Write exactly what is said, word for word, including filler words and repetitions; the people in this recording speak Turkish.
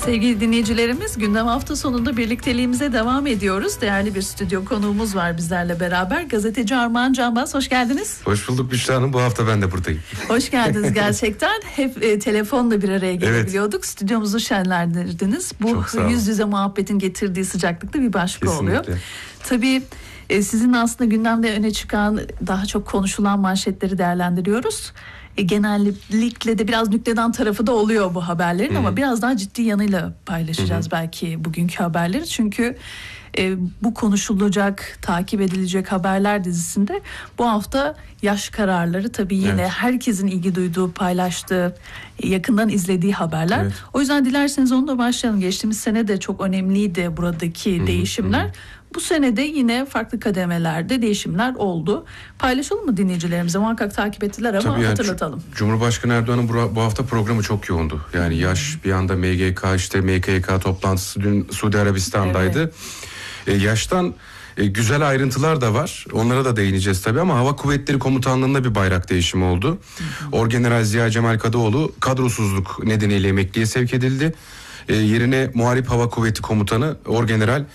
Sevgili dinleyicilerimiz, gündem hafta sonunda birlikteliğimize devam ediyoruz. Değerli bir stüdyo konuğumuz var bizlerle beraber. Gazeteci Armağan Canbaz, hoş geldiniz. Hoş bulduk Büşra Hanım, bu hafta ben de buradayım. Hoş geldiniz gerçekten. Hep e, telefonla bir araya gelebiliyorduk. Evet. Stüdyomuzu şenlendirdiniz. Bu yüz yüze muhabbetin getirdiği sıcaklıkta bir başka Kesinlikle oluyor. Tabii e, sizin aslında gündemde öne çıkan, daha çok konuşulan manşetleri değerlendiriyoruz. E, genellikle de biraz nüktedan tarafı da oluyor bu haberlerin, hmm. ama biraz daha ciddi yanıyla paylaşacağız hmm. belki bugünkü haberleri. Çünkü e, bu konuşulacak, takip edilecek haberler dizisinde bu hafta yaş kararları tabii yine evet. herkesin ilgi duyduğu, paylaştığı, yakından izlediği haberler. Evet. O yüzden dilerseniz onunla başlayalım. Geçtiğimiz sene de çok önemliydi buradaki hmm. değişimler. Hmm. Bu sene de yine farklı kademelerde değişimler oldu. Paylaşalım mı dinleyicilerimize? Muhakkak takip ettiler ama yani, hatırlatalım. Cumhurbaşkanı Erdoğan'ın bu, bu hafta programı çok yoğundu. Yani yaş bir anda M G K, işte M K K toplantısı dün Suudi Arabistan'daydı. Evet. E, yaştan e, güzel ayrıntılar da var. Onlara da değineceğiz tabii ama Hava Kuvvetleri Komutanlığı'nda bir bayrak değişimi oldu. Hı hı. Orgeneral Ziya Cemal Kadıoğlu kadrosuzluk nedeniyle emekliye sevk edildi. E, yerine Muharip Hava Kuvveti Komutanı Orgeneral